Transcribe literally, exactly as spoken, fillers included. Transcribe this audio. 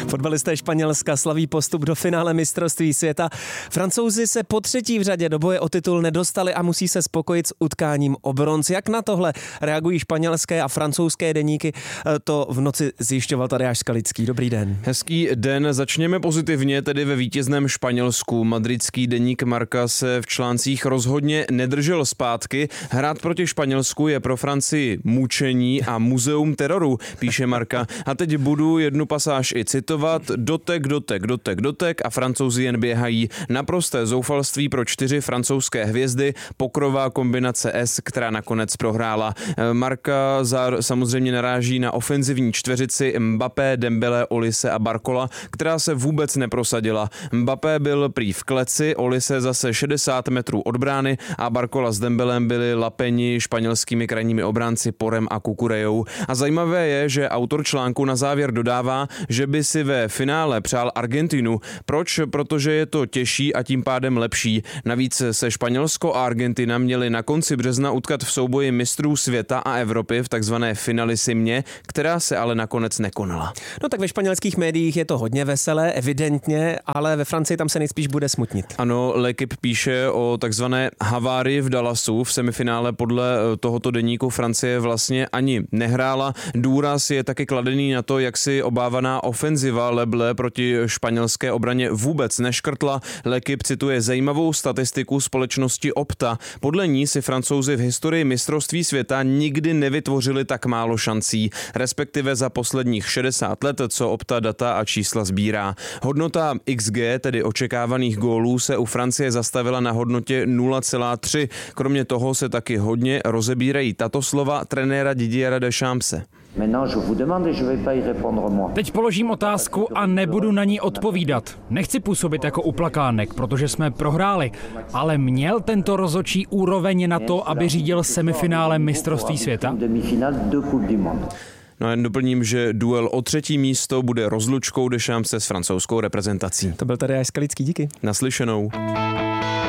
Fotbalisté Španělska slaví postup do finále mistrovství světa. Francouzi se po třetí v řadě do boje o titul nedostali a musí se spokojit s utkáním o bronz. Jak na tohle reagují španělské a francouzské deníky? To v noci zjišťoval Tadeáš Skalický. Dobrý den. Hezký den. Začněme pozitivně, tedy ve vítězném Španělsku. Madridský deník Marca se v článcích rozhodně nedržel zpátky. Hrát proti Španělsku je pro Francii mučení a muzeum teroru, píše Marca. A teď budu jednu pasáž i citovat. Dotek, dotek, dotek, dotek a Francouzi jen běhají. Naprosté zoufalství pro čtyři francouzské hvězdy, pokrová kombinace S, která nakonec prohrála. Marca samozřejmě naráží na ofenzivní čtveřici Mbappé, Dembélé, Olise a Barcola, která se vůbec neprosadila. Mbappé byl prý v kleci, Olise zase šedesát metrů od brány a Barcola s Dembélem byli lapeni španělskými krajními obránci Porem a Kukurejou. A zajímavé je, že autor článku na závěr dodává, že by si ve finále přál Argentinu. Proč? Protože je to těžší a tím pádem lepší. Navíc se Španělsko a Argentina měli na konci března utkat v souboji mistrů světa a Evropy v takzvané finalisimě, která se ale nakonec nekonala. No tak ve španělských médiích je to hodně veselé, evidentně, ale ve Francii tam se nejspíš bude smutnit. Ano, L'Équipe píše o takzvané havárii v Dallasu. V semifinále podle tohoto deníku Francie vlastně ani nehrála. Důraz je taky kladený na to, jak si obávaná ofenziva Leble proti španělské obraně vůbec neškrtla. L'Équipe cituje zajímavou statistiku společnosti Opta. Podle ní si Francouzi v historii mistrovství světa nikdy nevytvořili tak málo šancí, respektive za posledních šedesát let, co Opta data a čísla sbírá. Hodnota X G, tedy očekávaných gólů, se u Francie zastavila na hodnotě nula celá tři. Kromě toho se taky hodně rozebírají tato slova trenéra Didiera Deschampse. Teď položím otázku a nebudu na ní odpovídat. Nechci působit jako uplakánek, protože jsme prohráli, ale měl tento rozhodčí úroveň na to, aby řídil semifinále mistrovství světa? No a jen doplním, že duel o třetí místo bude rozlučkou Deschampse s francouzskou reprezentací. To byl Tadeáš Skalický, díky. Naslyšenou.